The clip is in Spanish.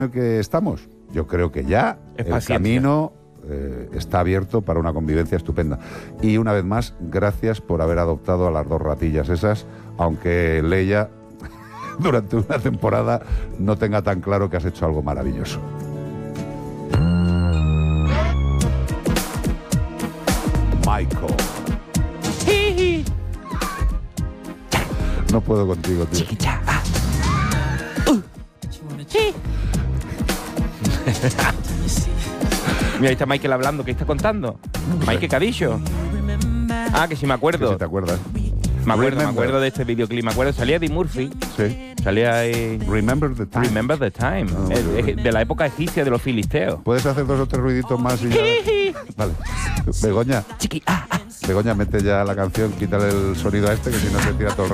que estamos, yo creo que ya Es el paciencia. camino está abierto para una convivencia estupenda. Y una vez más, gracias por haber adoptado a las dos ratillas esas, aunque Leia durante una temporada no tenga tan claro que has hecho algo maravilloso. Michael. No puedo contigo, tío. Chiquicha. Mira, ahí está Michael hablando. ¿Qué está contando? Michael Cadillo. Ah, que sí me Que acuerdo. si te acuerdas. Me Remember. acuerdo de este videoclip. Me acuerdo, salía Eddie Murphy. Sí. Salía ahí... Remember the time. Remember the Time. Ah, De la época egipcia de los filisteos. ¿Puedes hacer 2 o 3 ruiditos más y ya? Vale. Begoña, Chiqui. Begoña, mete ya la canción, quítale el sonido a este, que si no se tira todo el rato.